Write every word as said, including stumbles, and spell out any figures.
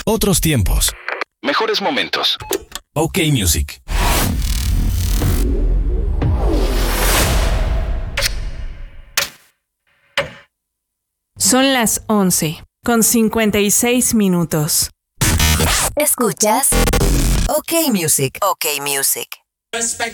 Otros tiempos. Mejores momentos. OK Music. Son las once, con cincuenta y seis minutos. Escuchas OK Music. OK Music. Respect